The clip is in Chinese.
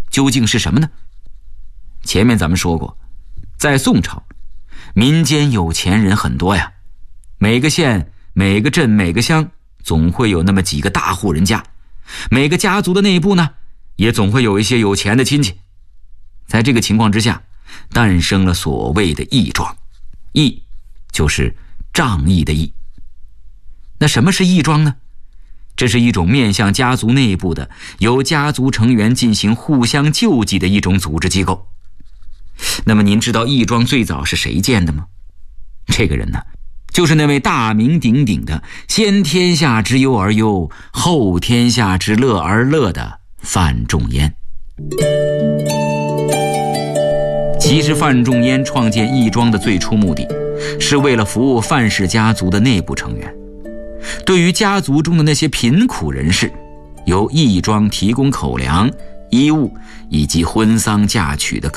究竟是什么呢？前面咱们说过，在宋朝，民间有钱人很多呀，每个县、每个镇、每个乡总会有那么几个大户人家，每个家族的内部呢，也总会有一些有钱的亲戚。在这个情况之下，诞生了所谓的义庄。义就是仗义的义。那什么是义庄呢？这是一种面向家族内部的，由家族成员进行互相救济的一种组织机构。那么您知道义庄最早是谁建的吗？这个人呢，就是那位大名鼎鼎的先天下之忧而忧，后天下之乐而乐的范仲淹。其实范仲淹创建义庄的最初目的是为了服务范氏家族的内部成员，对于家族中的那些贫苦人士，由义庄提供口粮、衣物以及婚丧嫁娶的